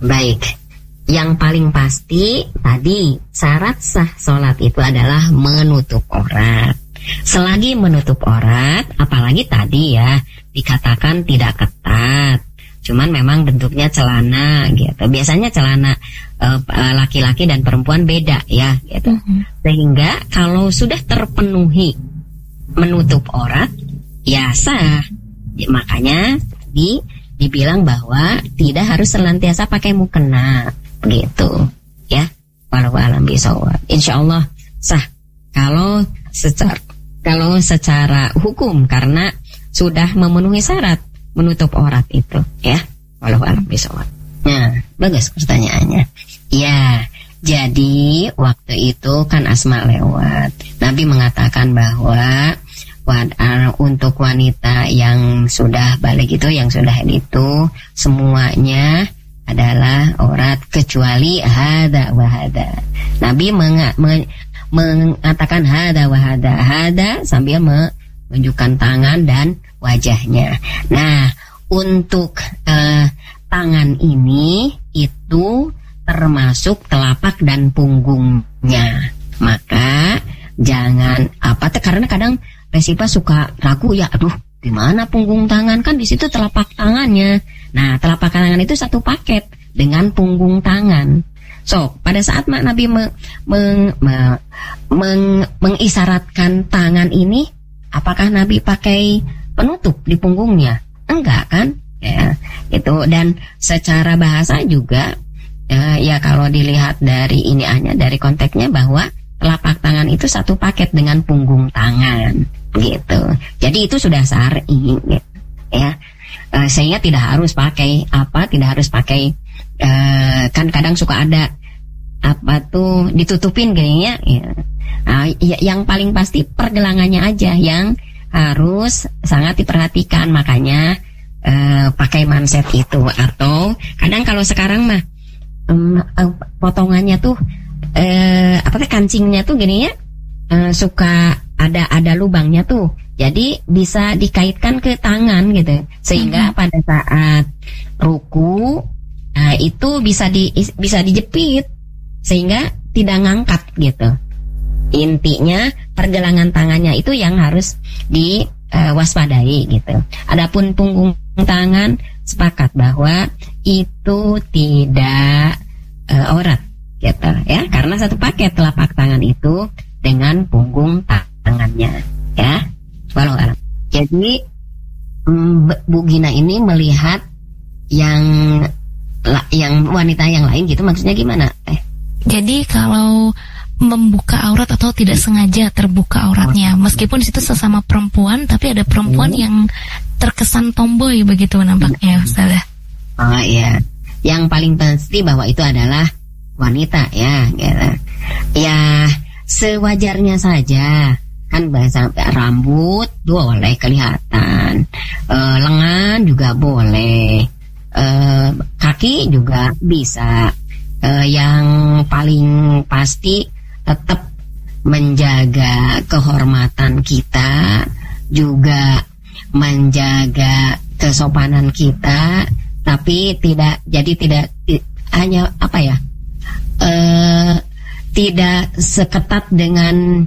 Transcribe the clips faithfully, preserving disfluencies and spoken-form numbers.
Baik, yang paling pasti tadi syarat sah sholat itu adalah menutup aurat. Selagi menutup aurat, apalagi tadi ya dikatakan tidak ketat, cuman memang bentuknya celana gitu. Biasanya celana uh, laki-laki dan perempuan beda ya gitu. Mm-hmm. Sehingga kalau sudah terpenuhi menutup aurat, ya sah. Ya, makanya di dibilang bahwa tidak harus senantiasa pakai mukena gitu ya. Walau alam bisawab. Insyaallah sah kalau secara kalau secara hukum karena sudah memenuhi syarat menutup aurat itu ya. Walau alam bisawab. Nah, bagus pertanyaannya. Ya, jadi waktu itu kan Asma lewat. Nabi mengatakan bahwa untuk wanita yang sudah balik itu, yang sudah haid itu, semuanya adalah aurat kecuali hada wa hada. Nabi meng- meng- mengatakan hada wa hada, hada sambil menunjukkan tangan dan wajahnya. Nah, untuk uh, tangan ini itu termasuk telapak dan punggungnya. Maka jangan apa tuh, karena kadang Resipa suka ragu ya, aduh gimana punggung tangan, kan di situ telapak tangannya. Nah, telapak tangan itu satu paket dengan punggung tangan. So, pada saat Nabi me, meng, me, meng, mengisyaratkan tangan ini, apakah Nabi pakai penutup di punggungnya? Enggak kan? Ya, itu. Dan secara bahasa juga ya, ya kalau dilihat dari ini hanya dari konteksnya bahwa telapak tangan itu satu paket dengan punggung tangan gitu. Jadi itu sudah syar'i gitu, ya. E, sehingga tidak harus pakai apa, tidak harus pakai e, kan kadang suka ada apa tuh ditutupin kayaknya ya. Nah, ya, yang paling pasti pergelangannya aja yang harus sangat diperhatikan, makanya e, pakai manset itu. Atau kadang kalau sekarang mah um, uh, potongannya tuh eh, apa tuh kancingnya tuh gini ya, eh, suka ada ada lubangnya tuh, jadi bisa dikaitkan ke tangan gitu, sehingga hmm. pada saat ruku nah, itu bisa di bisa dijepit sehingga tidak ngangkat gitu. Intinya pergelangan tangannya itu yang harus diwaspadai gitu. Adapun punggung tangan sepakat bahwa itu tidak uh, aurat gitu ya, karena satu paket telapak tangan itu dengan punggung tangannya ya. Walau alam. Jadi Bu Gina ini melihat yang yang wanita yang lain gitu, maksudnya gimana? Eh. Jadi kalau membuka aurat atau tidak sengaja terbuka auratnya, meskipun di situ sesama perempuan, tapi ada perempuan hmm. yang terkesan tomboy begitu nampaknya, Ustazah. Oh iya, yang paling pasti bahwa itu adalah wanita ya, gitu. Ya sewajarnya saja, kan bahasa rambut boleh kelihatan, e, lengan juga boleh, e, kaki juga bisa. E, yang paling pasti tetap menjaga kehormatan kita, juga menjaga kesopanan kita, tapi tidak jadi tidak t- hanya apa ya, uh, tidak seketat dengan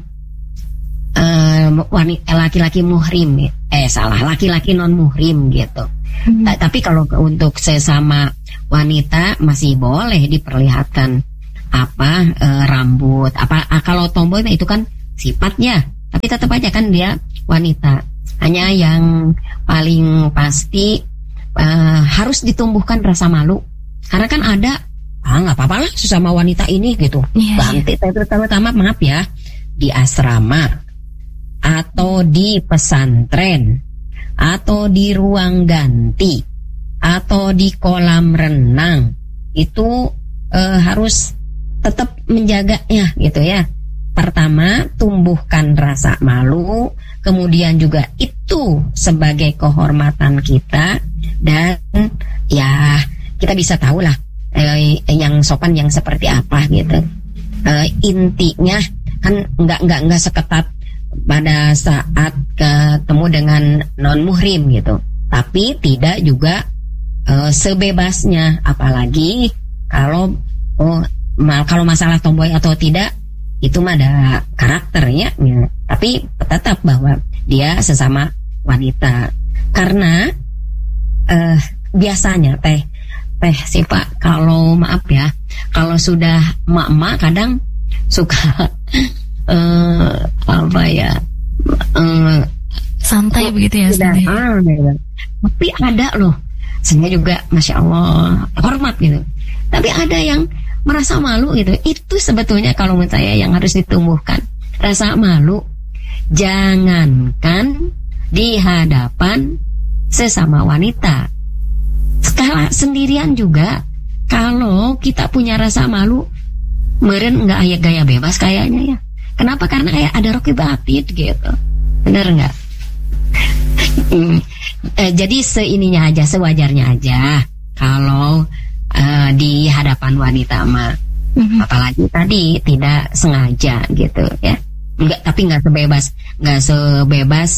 uh, wanita laki-laki muhrim, eh salah laki-laki non muhrim gitu. Hmm. T- tapi kalau untuk sesama wanita masih boleh diperlihatkan apa e, rambut apa ah, kalau tomboy itu kan sifatnya, tapi tetap aja kan dia wanita. Hanya yang paling pasti e, harus ditumbuhkan rasa malu, karena kan ada ah nggak apa-apa lah sesama wanita ini gitu. Yeah, Banti yeah. terutama maaf ya, di asrama atau di pesantren atau di ruang ganti atau di kolam renang itu e, harus tetap menjaganya gitu ya. Pertama, tumbuhkan rasa malu, kemudian juga itu sebagai kehormatan kita, dan ya kita bisa tahu lah eh, yang sopan yang seperti apa gitu. Eh, intinya kan nggak nggak nggak seketat pada saat ketemu dengan non muhrim gitu, tapi tidak juga eh, sebebasnya, apalagi Kalau oh ma- kalau masalah tomboy atau tidak itu mah ada karakternya, ya. Tapi tetap bahwa dia sesama wanita. Karena eh, biasanya teh teh sih Pak, kalau maaf ya, kalau sudah emak-emak kadang suka eh, apa ya eh, santai begitu ya. Sudah, ah, ya. Tapi ada loh, sebenarnya juga masya Allah hormat gitu. Tapi ada yang merasa malu gitu. Itu sebetulnya kalau menurut saya yang harus ditumbuhkan, rasa malu. Jangankan di hadapan sesama wanita, skala sendirian juga. Kalau kita punya rasa malu, meren nggak ayah gaya bebas kayaknya ya. Kenapa? Karena kayak ada Rocky Batid gitu. Bener nggak? Hmm. Eh, jadi seininya aja, sewajarnya aja. Kalau eh, di hadapan wanita mah, mm-hmm. apalagi tadi tidak sengaja gitu ya. Enggak, tapi nggak sebebas, nggak sebebas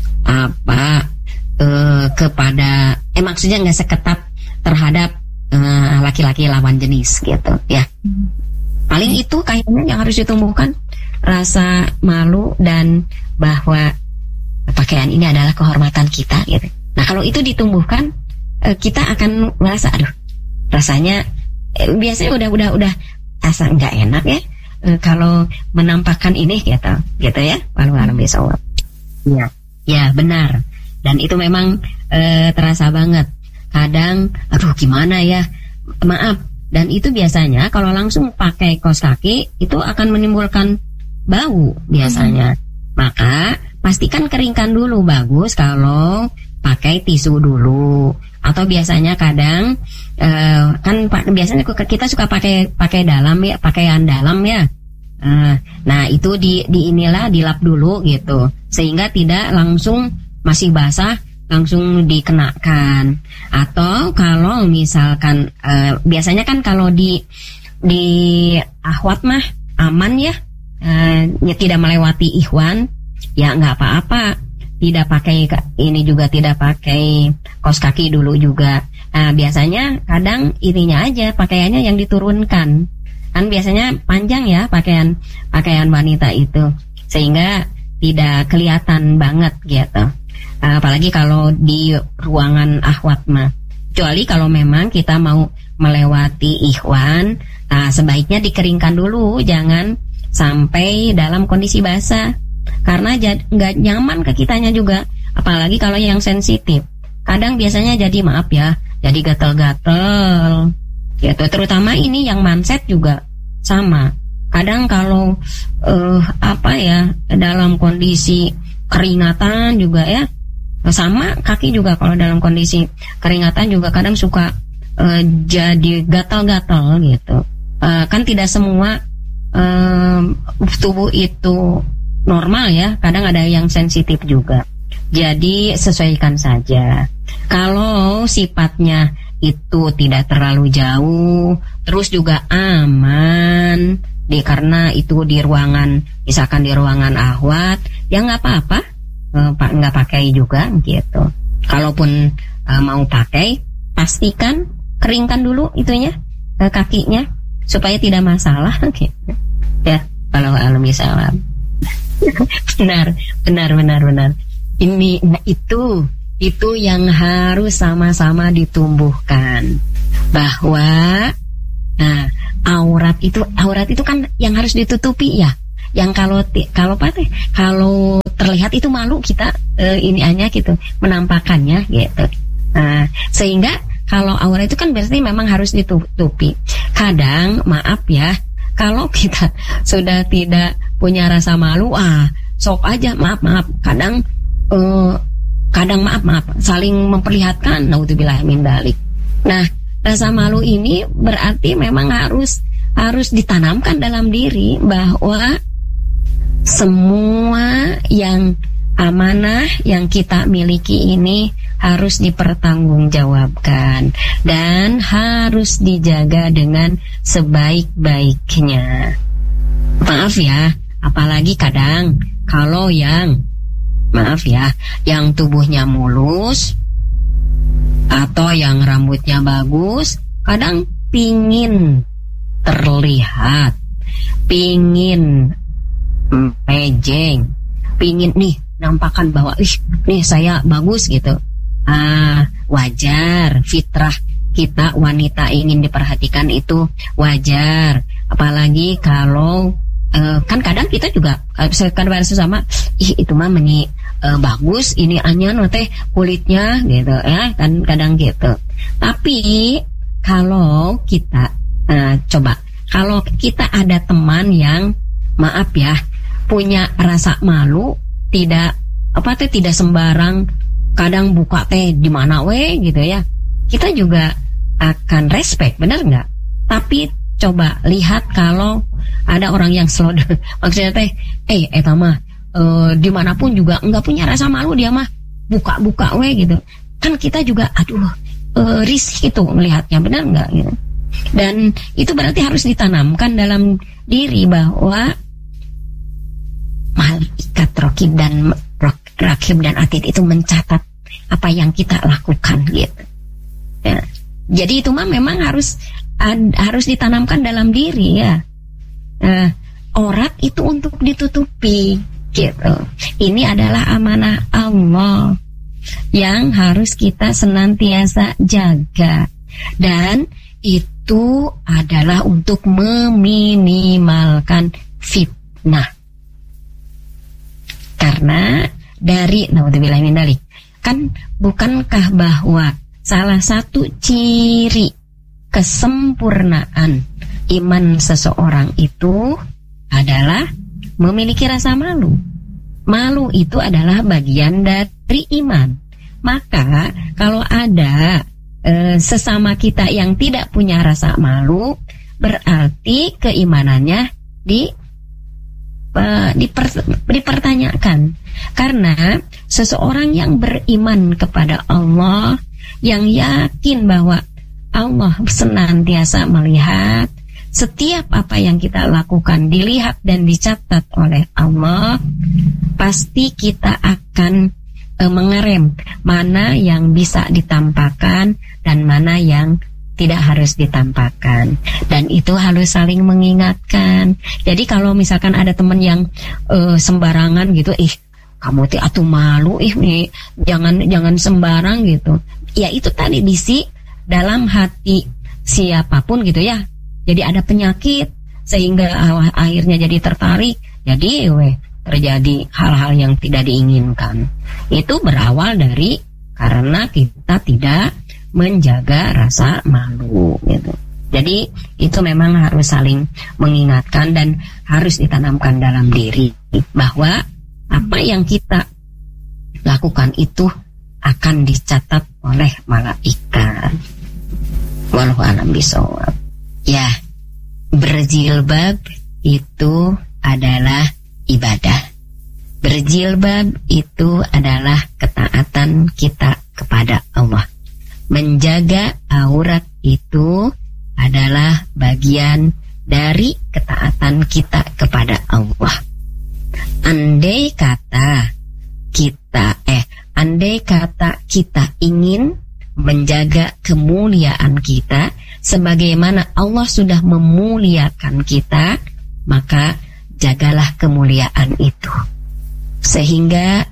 apa eh, kepada, eh maksudnya nggak seketat terhadap eh, laki-laki lawan jenis gitu ya. Mm-hmm. Paling itu kayaknya yang harus ditumbuhkan, rasa malu dan bahwa pakaian ini adalah kehormatan kita gitu. Nah kalau itu ditumbuhkan, eh, kita akan merasa aduh rasanya eh, biasanya udah udah udah asa nggak enak ya eh, kalau menampakkan ini gitu gitu ya. Walau alam bisawab. Ya ya benar, dan itu memang eh, terasa banget. Kadang aduh gimana ya, maaf, dan itu biasanya kalau langsung pakai kaos kaki itu akan menimbulkan bau biasanya. Hmm. Maka pastikan keringkan dulu, bagus kalau pakai tisu dulu. Atau biasanya kadang uh, kan biasanya kita suka pakai pakai dalam ya, pakaian dalam ya. Uh, nah itu di di inilah dilap dulu gitu, sehingga tidak langsung masih basah langsung dikenakan. Atau kalau misalkan uh, biasanya kan kalau di di ahwat mah aman ya. Uh, ya tidak melewati ikhwan, ya nggak apa-apa. Tidak pakai ini juga, tidak pakai kaos kaki dulu juga. Nah, biasanya kadang ininya aja pakaiannya yang diturunkan. Kan biasanya panjang ya pakaian pakaian wanita itu, sehingga tidak kelihatan banget gitu. Uh, apalagi kalau di ruangan ahwat mah. Kecuali kalau memang kita mau melewati ikhwan, nah sebaiknya dikeringkan dulu, jangan sampai dalam kondisi basah, karena nggak nyaman ke kitanya juga, apalagi kalau yang sensitif. Kadang biasanya jadi maaf ya, jadi gatel-gatel gitu. Terutama ini yang manset juga sama. Kadang kalau uh, apa ya dalam kondisi keringatan juga ya, sama kaki juga kalau dalam kondisi keringatan juga kadang suka uh, jadi gatal-gatal gitu. Uh, kan tidak semua Um, tubuh itu normal ya, kadang ada yang sensitif juga. Jadi sesuaikan saja. Kalau sifatnya itu tidak terlalu jauh, terus juga aman, di karena itu di ruangan, misalkan di ruangan ahwat, ya nggak apa-apa, uh, nggak pakai juga gitu. Kalaupun uh, mau pakai, pastikan keringkan dulu itunya, uh, kakinya, supaya tidak masalah gitu. Ya, kalau alami salam. benar, benar, benar, benar. Ini nah itu itu yang harus sama-sama ditumbuhkan, bahwa nah aurat itu aurat itu kan yang harus ditutupi ya. Yang kalau kalau apa teh kalau terlihat itu malu kita eh, ini hanya gitu menampakkannya gitu. Nah, sehingga kalau aurat itu kan berarti memang harus ditutupi. Kadang maaf ya, kalau kita sudah tidak punya rasa malu, ah sok aja maaf maaf. Kadang uh, kadang maaf maaf saling memperlihatkan. Naudzubillah min dzalik. Nah, rasa malu ini berarti memang harus harus ditanamkan dalam diri, bahwa semua yang amanah yang kita miliki ini harus dipertanggungjawabkan dan harus dijaga dengan sebaik-baiknya. Maaf ya, apalagi kadang kalau yang maaf ya, yang tubuhnya mulus atau yang rambutnya bagus, kadang pingin terlihat, pingin mejeng, pingin nih nampakkan bahwa ih nih saya bagus gitu. Ah, wajar, fitrah kita wanita ingin diperhatikan itu wajar. Apalagi kalau uh, kan kadang kita juga kadang sesama, ih itu mah meni uh, bagus, ini anyan teh kulitnya gitu ya, kan kadang gitu. Tapi kalau kita uh, coba, kalau kita ada teman yang maaf ya punya rasa malu, tidak apa teh tidak sembarang kadang buka teh di mana we gitu ya, kita juga akan respect, benar nggak? Tapi coba lihat kalau ada orang yang slow down, maksudnya teh, eh eta mah e, dimanapun juga nggak punya rasa malu, dia mah buka-buka we gitu, kan kita juga aduh e, risih itu melihatnya, benar nggak gitu? Dan itu berarti harus ditanamkan dalam diri bahwa malaikat raqib dan raqib dan atid itu mencatat apa yang kita lakukan gitu ya. Jadi itu mah memang harus ad, harus ditanamkan dalam diri ya. Nah, aurat itu untuk ditutupi gitu. Ini adalah amanah Allah yang harus kita senantiasa jaga, dan itu adalah untuk meminimalkan fitnah. Karena dari naudzubillah min dzalik, kan bukankah bahwa salah satu ciri kesempurnaan iman seseorang itu adalah memiliki rasa malu. Malu itu adalah bagian dari iman. Maka kalau ada e, sesama kita yang tidak punya rasa malu, berarti keimanannya di e, diper, dipertanyakan. Karena seseorang yang beriman kepada Allah, yang yakin bahwa Allah senantiasa melihat setiap apa yang kita lakukan, dilihat dan dicatat oleh Allah, pasti kita akan e, mengerem mana yang bisa ditampakkan dan mana yang tidak harus ditampakkan. Dan itu harus saling mengingatkan. Jadi kalau misalkan ada teman yang e, sembarangan gitu, ih kamu teh atuh malu, ih nih jangan jangan sembarang gitu. Ya itu tadi bisi dalam hati siapapun gitu ya. Jadi ada penyakit sehingga akhirnya jadi tertarik. Jadi weh terjadi hal-hal yang tidak diinginkan. Itu berawal dari karena kita tidak menjaga rasa malu gitu. Jadi itu memang harus saling mengingatkan dan harus ditanamkan dalam diri bahwa apa yang kita lakukan itu akan dicatat oleh malaikat. Wallahu a'lam bishawab. Ya, berjilbab itu adalah ibadah. Berjilbab itu adalah ketaatan kita kepada Allah. Menjaga aurat itu adalah bagian dari ketaatan kita kepada Allah. Andai kata kita eh andai kata kita ingin menjaga kemuliaan kita sebagaimana Allah sudah memuliakan kita, maka jagalah kemuliaan itu sehingga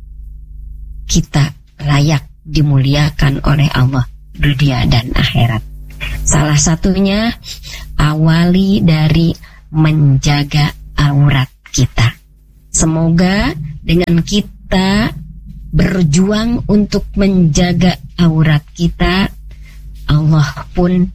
kita layak dimuliakan oleh Allah dunia dan akhirat. Salah satunya awali dari menjaga aurat kita. Semoga dengan kita berjuang untuk menjaga aurat kita, Allah pun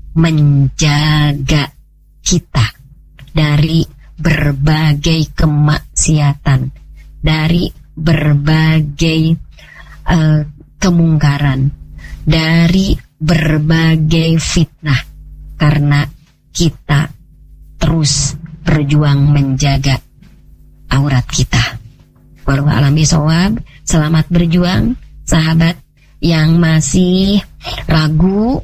menjaga kita dari berbagai kemaksiatan, dari berbagai uh, kemungkaran, dari berbagai fitnah, karena kita terus berjuang menjaga aurat kita. Wallahu a'lam bishawab. Selamat berjuang sahabat yang masih ragu,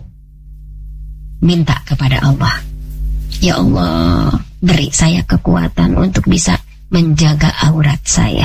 minta kepada Allah, ya Allah beri saya kekuatan untuk bisa menjaga aurat saya.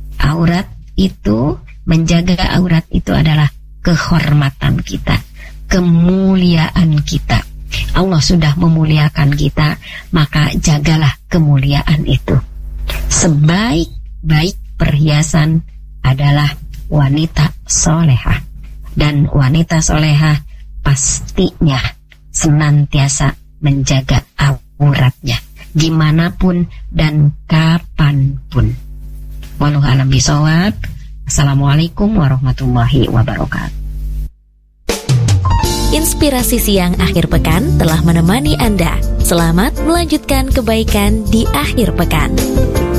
Aurat itu, menjaga aurat itu adalah kehormatan kita, kemuliaan kita. Allah sudah memuliakan kita, maka jagalah kemuliaan itu. Sebaik-baik perhiasan adalah wanita solehah. Dan wanita solehah pastinya senantiasa menjaga auratnya, dimanapun dan kapanpun. Wallahu a'lam bishawab. Assalamualaikum warahmatullahi wabarakatuh. Inspirasi Siang akhir pekan telah menemani Anda. Selamat melanjutkan kebaikan di akhir pekan.